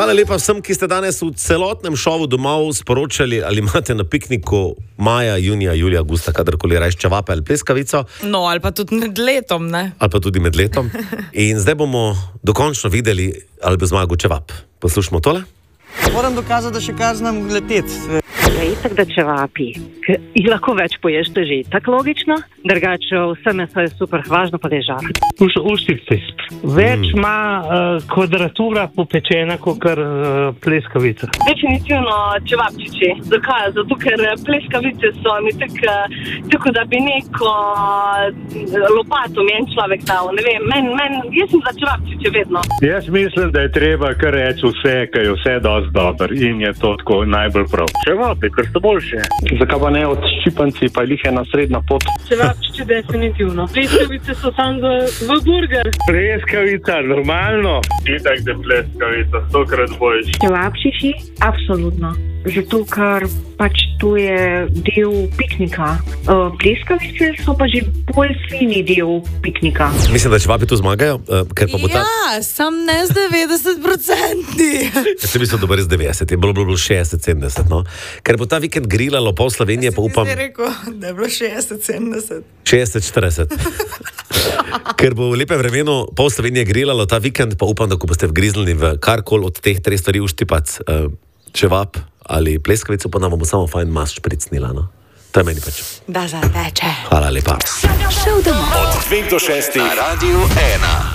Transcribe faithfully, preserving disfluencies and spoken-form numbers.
Hvala lepa vsem, ki ste danes v celotnem šovu domov sporočali, ali imate na pikniku maja, junija, julija, augusta, kadarkoli rajš čevape ali pleskavico. No, ali pa tudi med letom, ne? Ali pa tudi med letom. In zdaj bomo dokončno videli, ali bo zmagal čevap. Poslušamo tole. Moram dokazati, da še kar znam leteti. Ja, itak da čevapi. Jih lahko več poješ, to je že tako logično. Drugače vse meso je super hvažno, pa leža. Uštice. Več ima mm. uh, kvadratura popečena, kot kar uh, pleskavica. Definitivno čevapčiči. Zakaj? Zato, ker pleskavice so mi tako, tako da bi neko lopato meni človek dal. Ne vem, men, men, jaz sem za čevapčiče vedno. Jaz mislim, da je treba kar reči vse, ker je vse dosti dober in je to tako najbolj prav. Čevapi, ker so boljše. Zakaj pa ne od ščipanci, pa jih je ena srednja pot. Čevapčiče definitivno. Pleskavice so tam v, v burger. Pleskavica, normalno. Itak, da pleskavica, stokrat boljše. Čevapčiči, absolutno. Zato, ker pač to je del piknika. Uh, pleskavice so pa že bolj fini del piknika. Mislim, da čevapi tu zmagajo, uh, ker pa bo ta... Ja, sam ne z devetdeset procenti. Jaz sem mislil, da bo res devetdeset, je bilo bilo šestdeset sedemdeset, no. Ker bo ta vikend grilalo pol Slovenije, pa upam... Jaz si rekel, da je bilo šestdeset sedemdeset. šestdeset štirideset. Ker bo v lepem vremenu pol Slovenije grilalo ta vikend, pa upam, da ko boste vgriznili v karkoli od teh treh stvari uštipac, uh, čevap ali pleskavico, pa nam bomo samo fajn mas špricnila, no. To je meni pač. Da zateče. Hvala lepa. Od dveh do šestih na Radiu ena.